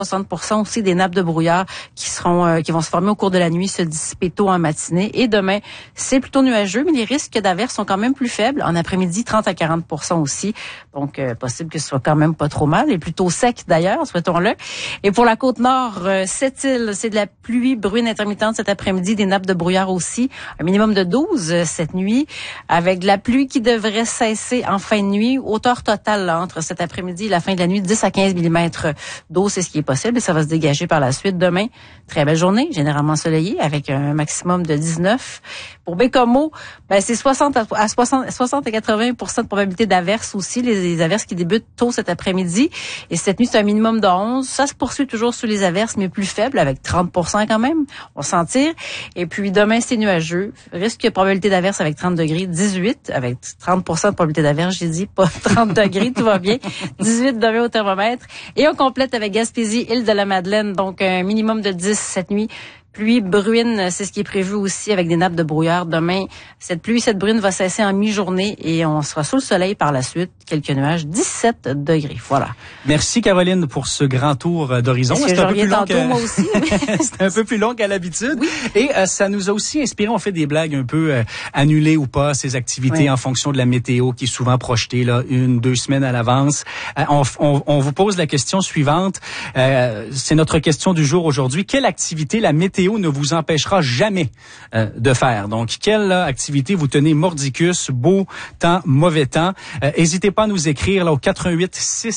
60% aussi des nappes de brouillard qui vont se former au cours de la nuit, se dissiper tôt en matinée. Et demain, c'est plutôt nuageux, mais les risques d'averses sont quand même plus faibles. En après-midi, 30 à 40% aussi. Donc, possible que ce soit quand même pas trop mal et plutôt sec d'ailleurs, souhaitons-le. Et pour la Côte-Nord, Sept-Îles, c'est de la pluie bruine intermittente cet après-midi, des nappes de brouillard aussi. Un minimum de 12 cette nuit, avec de la pluie qui devrait cesser en fin de nuit. Hauteur totale là, entre cet après-midi et la fin de la nuit, 10 à 15 mm d'eau, c'est ce qui est possible et ça va se dégager par la suite. Demain, très belle journée, généralement ensoleillée, avec un maximum de 19. Pour Bécomo, c'est 60 à 80% de probabilité d'averses aussi, les averses qui débutent tôt cet après-midi. Et cette nuit, c'est un minimum de 11. Ça se poursuit toujours sous les averses, mais plus faible, avec 30% quand même, on s'en tire. Et puis demain, c'est nuageux. Risque de probabilité d'averse avec 30 degrés, 18, avec 30% de probabilité d'averse, j'ai dit, pas 30 degrés, tout va bien. 18 demain au thermomètre. Et on complète avec Gaspésie, Île-de-la-Madeleine, donc un minimum de 10 cette nuit. Pluie, bruine, c'est ce qui est prévu aussi avec des nappes de brouillard. Demain, cette pluie, cette bruine va cesser en mi-journée et on sera sous le soleil par la suite. Quelques nuages, 17 degrés. Voilà. Merci Caroline pour ce grand tour d'horizon. C'est un peu plus long moi aussi. C'est un peu plus long qu'à l'habitude. Oui. Et ça nous a aussi inspiré. On fait des blagues un peu annulées ou pas ces activités en fonction de la météo qui est souvent projetée là 1-2 semaines à l'avance. On vous pose la question suivante. C'est notre question du jour aujourd'hui. Quelle activité la météo ne vous empêchera jamais de faire? Donc, quelle activité vous tenez mordicus, beau temps, mauvais temps? N'hésitez pas à nous écrire là, au 88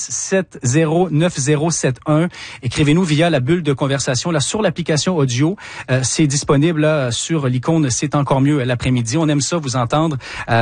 670 9071. Écrivez-nous via la bulle de conversation là sur l'application audio. C'est disponible là, sur l'icône C'est encore mieux l'après-midi. On aime ça vous entendre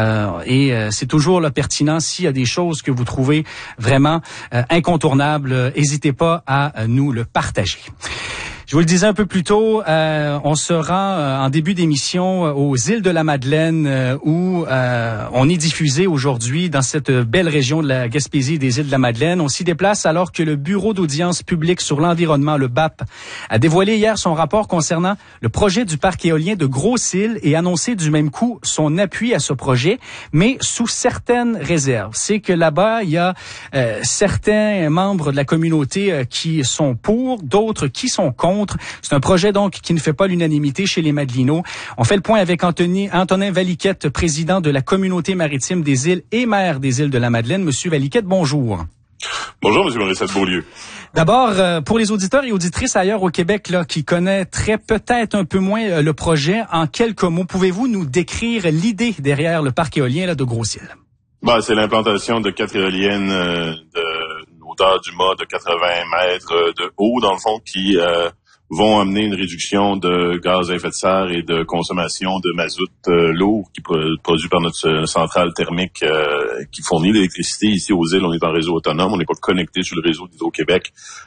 et c'est toujours là, pertinent. S'il y a des choses que vous trouvez vraiment incontournables, n'hésitez pas à nous le partager. Je vous le disais un peu plus tôt, on se rend en début d'émission aux îles de la Madeleine où on est diffusé aujourd'hui dans cette belle région de la Gaspésie des îles de la Madeleine. On s'y déplace alors que le Bureau d'audience publique sur l'environnement, le BAP, a dévoilé hier son rapport concernant le projet du parc éolien de Grosse-Île et annoncé du même coup son appui à ce projet, mais sous certaines réserves. C'est que là-bas, il y a certains membres de la communauté qui sont pour, d'autres qui sont contre. C'est un projet donc qui ne fait pas l'unanimité chez les Madelinots. On fait le point avec Antonin Valiquette, président de la communauté maritime des îles et maire des îles de la Madeleine. Monsieur Valiquette, bonjour. Bonjour, Monsieur Morissette-Beaulieu. D'abord, pour les auditeurs et auditrices ailleurs au Québec là, qui connaîtraient peut-être un peu moins le projet, en quelques mots, pouvez-vous nous décrire l'idée derrière le parc éolien là, de Grosse-Île? C'est l'implantation de 4 éoliennes de hauteur du mât de 80 mètres de haut, dans le fond, qui vont amener une réduction de gaz à effet de serre et de consommation de mazout lourd qui est produit par notre centrale thermique qui fournit l'électricité. Ici aux îles, on est en réseau autonome, on n'est pas connecté sur le réseau d'Hydro-Québec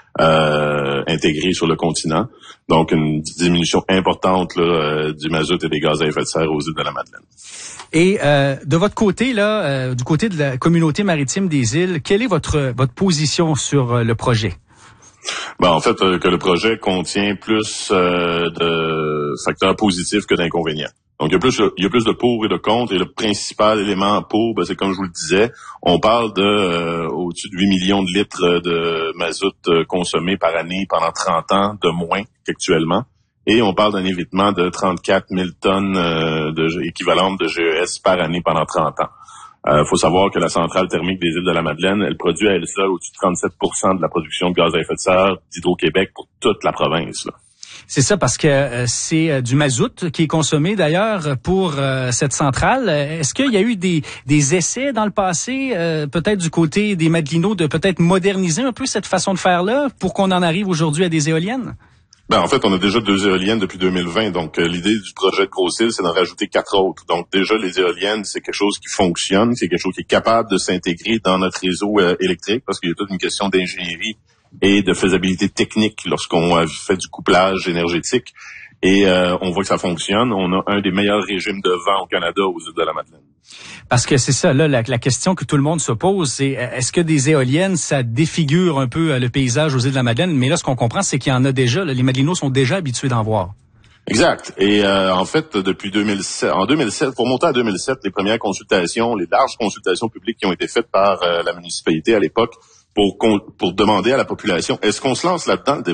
intégré sur le continent. Donc, une diminution importante là, du mazout et des gaz à effet de serre aux îles de la Madeleine. Et de votre côté, là, du côté de la communauté maritime des îles, quelle est votre position sur le projet? En fait, que le projet contient plus de facteurs positifs que d'inconvénients. Donc, il y a plus de pour et de contre, et le principal élément pour, c'est comme je vous le disais, on parle de au-dessus de 8 millions de litres de mazout consommés par année pendant 30 ans de moins qu'actuellement. Et on parle d'un évitement de 34 000 tonnes équivalentes de GES par année pendant 30 ans. Faut savoir que la centrale thermique des îles de la Madeleine, elle produit à elle seule au-dessus de 37% de la production de gaz à effet de serre d'Hydro-Québec pour toute la province. Là. C'est ça, parce que c'est du mazout qui est consommé d'ailleurs pour cette centrale. Est-ce qu'il y a eu des essais dans le passé, peut-être du côté des Madelinots, de peut-être moderniser un peu cette façon de faire-là pour qu'on en arrive aujourd'hui à des éoliennes? En fait, on a déjà 2 éoliennes depuis 2020. Donc, l'idée du projet de Grosse-Île, c'est d'en rajouter 4 autres. Donc, déjà, les éoliennes, c'est quelque chose qui fonctionne. C'est quelque chose qui est capable de s'intégrer dans notre réseau électrique parce qu'il y a toute une question d'ingénierie et de faisabilité technique lorsqu'on fait du couplage énergétique. Et on voit que ça fonctionne. On a un des meilleurs régimes de vent au Canada aux îles de la Madeleine. Parce que c'est ça, là, la question que tout le monde se pose, c'est est-ce que des éoliennes, ça défigure un peu le paysage aux îles de la Madeleine? Mais là, ce qu'on comprend, c'est qu'il y en a déjà. Là, les Madelinots sont déjà habitués d'en voir. Exact. Et en fait, depuis 2007, pour monter à 2007, les premières consultations, les larges consultations publiques qui ont été faites par la municipalité à l'époque, pour demander à la population, est-ce qu'on se lance là-dedans, le